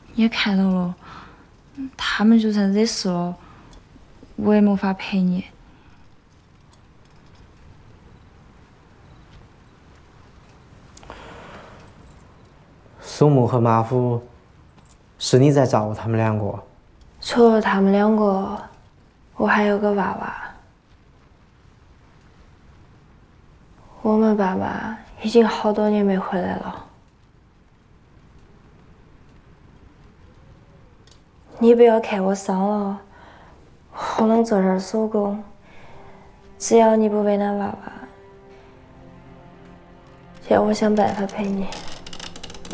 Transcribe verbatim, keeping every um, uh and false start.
也看到了，他们就算惹事了，我也没法陪你。 松木和马虎，是你在照顾他们两个？ 除了他们两个，我还有个娃娃。我们爸妈已经好多年没回来了。你不要看我伤了，我能做点手工。只要你不为难娃娃，要我想办法陪你。